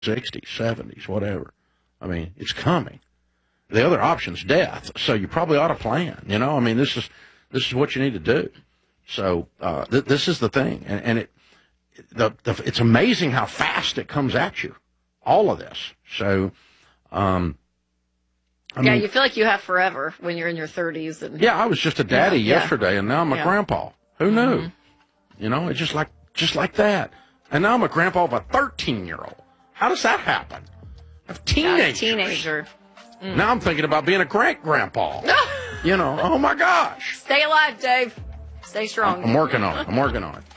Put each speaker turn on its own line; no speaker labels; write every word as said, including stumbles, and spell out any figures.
sixties, seventies, whatever. I mean, it's coming. The other option's death. So you probably ought to plan. You know, I mean, this is this is what you need to do. So uh, th- this is the thing, and, and it the, the it's amazing how fast it comes at you. All of this. So, um, I
yeah,
mean,
you feel like you have forever when you're in your thirties. And
yeah, I was just a daddy
yeah,
yesterday,
yeah.
and now I'm a
yeah.
grandpa. Who knew?
Mm-hmm.
You know, it's just like just like that. And now I'm a grandpa of a thirteen-year-old. How does that happen? A teenager.
Yeah, teenager.
Mm. Now I'm thinking about being a great grandpa. You know, oh my gosh.
Stay alive, Dave. Stay strong.
I'm working on it. I'm working on it.